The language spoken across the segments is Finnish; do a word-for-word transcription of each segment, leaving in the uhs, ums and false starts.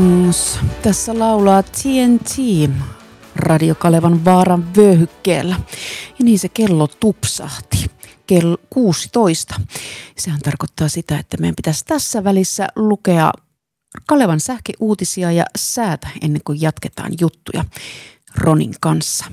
Songs. Tässä laulaa T N T Radio Kalevan vaaran vyöhykkeellä. Ja niin se kello tupsahti. Kello kuusitoista. Sehän tarkoittaa sitä, että meidän pitäisi tässä välissä lukea Kalevan sähköuutisia ja säätä ennen kuin jatketaan juttuja Ronin kanssa.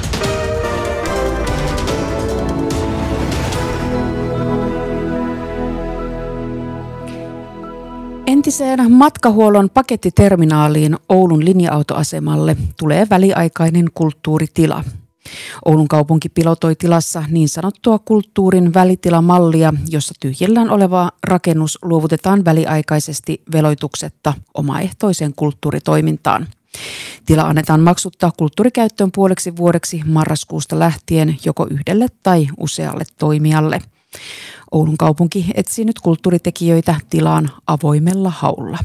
Entiseen matkahuollon pakettiterminaaliin Oulun linja-autoasemalle tulee väliaikainen kulttuuritila. Oulun kaupunki pilotoi tilassa niin sanottua kulttuurin välitilamallia, jossa tyhjillään oleva rakennus luovutetaan väliaikaisesti veloituksetta omaehtoiseen kulttuuritoimintaan. Tila annetaan maksuttaa kulttuurikäyttöön puoleksi vuodeksi marraskuusta lähtien joko yhdelle tai usealle toimijalle. Oulun kaupunki etsii nyt kulttuuritekijöitä tilaan avoimella haulla.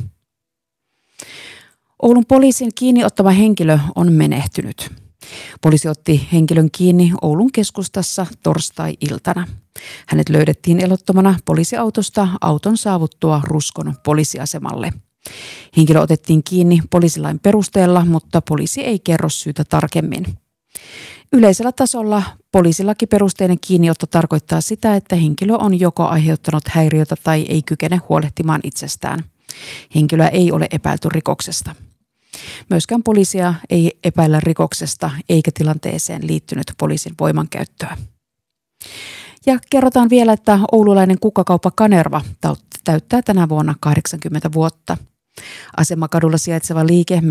Oulun poliisin kiinni ottama henkilö on menehtynyt. Poliisi otti henkilön kiinni Oulun keskustassa torstai-iltana. Hänet löydettiin elottomana poliisiautosta auton saavuttua Ruskon poliisiasemalle. Henkilö otettiin kiinni poliisilain perusteella, mutta poliisi ei kerro syytä tarkemmin. Yleisellä tasolla poliisilakiperusteinen kiinniotto tarkoittaa sitä, että henkilö on joko aiheuttanut häiriötä tai ei kykene huolehtimaan itsestään. Henkilöä ei ole epäilty rikoksesta. Myöskään poliisia ei epäillä rikoksesta eikä tilanteeseen liittynyt poliisin voimankäyttöä. Ja kerrotaan vielä, että oululainen kukkakauppa Kanerva täyttää tänä vuonna kahdeksankymmentä vuotta. Asemakadulla sijaitseva liike